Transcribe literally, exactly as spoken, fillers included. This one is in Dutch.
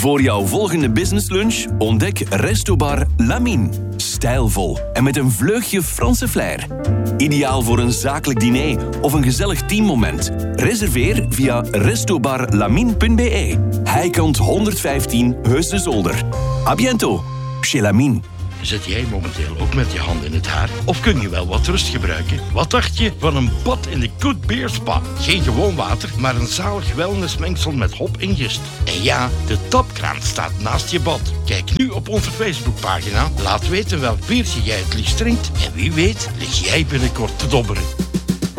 Voor jouw volgende businesslunch ontdek Restobar Lamine. Stijlvol en met een vleugje Franse flair. Ideaal voor een zakelijk diner of een gezellig teammoment. Reserveer via restobarlamine punt be. Heikant honderdvijftien Heus de Zolder. A biento, chez Lamine. Zit jij momenteel ook met je hand in het haar? Of kun je wel wat rust gebruiken? Wat dacht je van een bad in de Good Beer Spa? Geen gewoon water, maar een zalig wellnessmengsel met hop en gist. En ja, de tapkraan staat naast je bad. Kijk nu op onze Facebookpagina. Laat weten welk biertje jij het liefst drinkt. En wie weet lig jij binnenkort te dobberen.